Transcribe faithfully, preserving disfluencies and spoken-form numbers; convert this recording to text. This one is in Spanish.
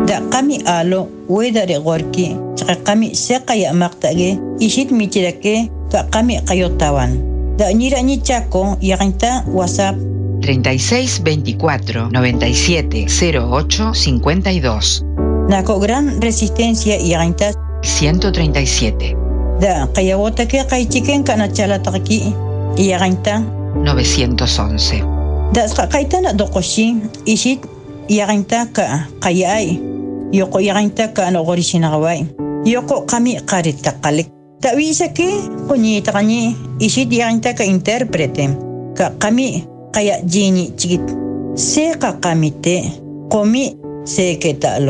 Da kami alo wedare gorki chaka kami sekaya maktage ishit michirake ka kami kayotawan. Da nira ni chako yakinta WhatsApp treinta y seis veinticuatro noventa y siete cero ocho cincuenta y dos. Nako gran resistencia yakinta ciento treinta y siete. Da kayawota ke kaichiken kana chala taki yakinta novecientos once. Da kaita na dokoshi ishit yakinta ka kayai yoko yakinta ka no gorishinawai yoko kami qarita qalik tawisa ke kunyita kani ishit yakinta ka interprete ka kami kaya jini chikit se ka kamite komi se ke talo